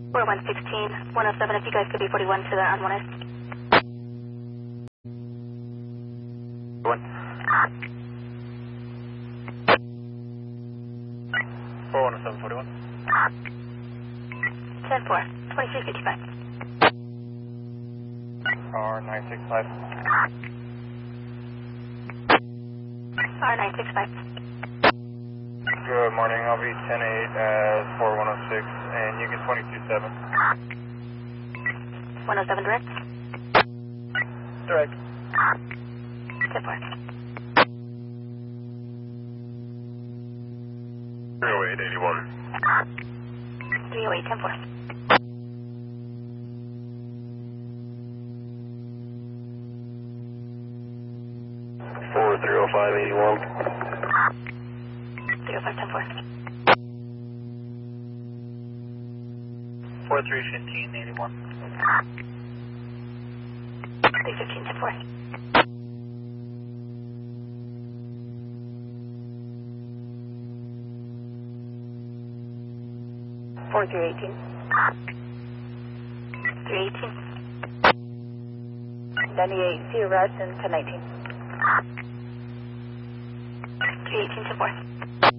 4116, 107, if you guys could be 41 to the on 1S. 1. 4107, 41. 10-4, 2355. R965. R965. Good morning, I'll be 10-8 as 4106 and you get 22-7. 107 direct. Direct. 10-4. 308-81. 308, 10-4. For 305-81. 305, 10-4. 4315-81. 315, 10-4. 4318. 318. 98, see you, Russ, and 1019. 318, 10-4.